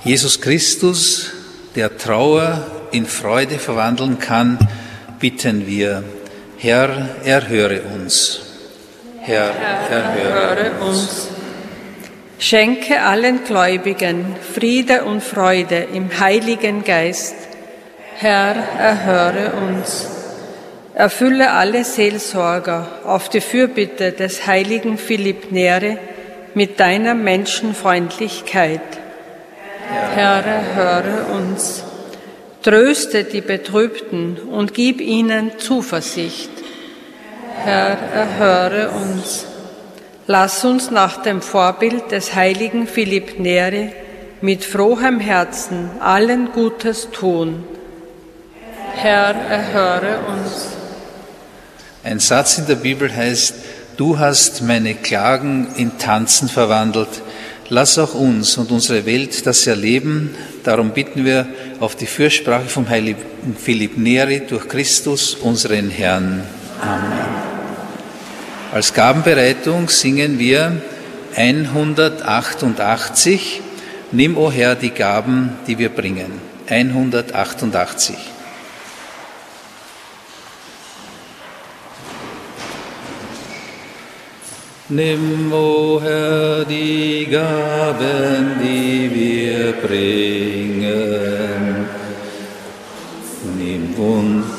Jesus Christus, der Trauer in Freude verwandeln kann, bitten wir, Herr, erhöre uns. Herr, erhöre uns. Schenke allen Gläubigen Friede und Freude im Heiligen Geist. Herr, erhöre uns. Erfülle alle Seelsorger auf die Fürbitte des heiligen Philipp Neri mit deiner Menschenfreundlichkeit. Herr, erhöre uns. Tröste die Betrübten und gib ihnen Zuversicht. Herr, erhöre uns. Lass uns nach dem Vorbild des heiligen Philipp Neri mit frohem Herzen allen Gutes tun. Herr, erhöre uns. Ein Satz in der Bibel heißt: Du hast meine Klagen in Tanzen verwandelt. Lass auch uns und unsere Welt das erleben. Darum bitten wir auf die Fürsprache vom heiligen Philipp Neri durch Christus, unseren Herrn. Amen. Als Gabenbereitung singen wir 188. Nimm, o Herr, die Gaben, die wir bringen. 188. Nimm, o Herr, die Gaben, die wir bringen. Nimm und